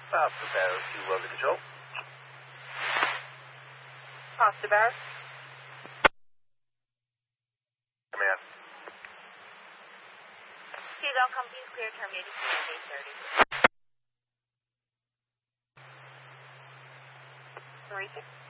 Papa Barrow to Weather Control. Papa Barrow. Command. Seagull Company's clear terminated at 8:30. 36.